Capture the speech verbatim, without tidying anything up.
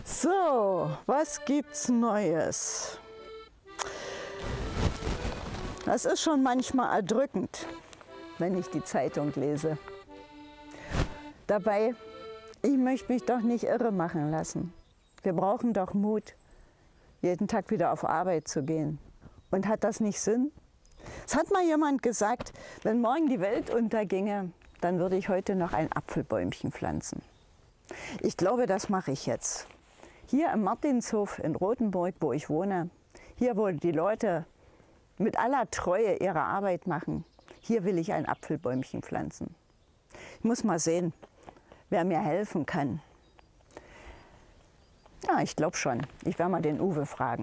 So, was gibt's Neues? Das ist schon manchmal erdrückend, wenn ich die Zeitung lese. Dabei, ich möchte mich doch nicht irre machen lassen. Wir brauchen doch Mut, jeden Tag wieder auf Arbeit zu gehen. Und hat das nicht Sinn? Es hat mal jemand gesagt, wenn morgen die Welt unterginge, dann würde ich heute noch ein Apfelbäumchen pflanzen. Ich glaube, das mache ich jetzt. Hier im Martinshof in Rothenburg, wo ich wohne, hier, wo die Leute mit aller Treue ihre Arbeit machen, hier will ich ein Apfelbäumchen pflanzen. Ich muss mal sehen, wer mir helfen kann. Ja, ich glaube schon. Ich werde mal den Uwe fragen.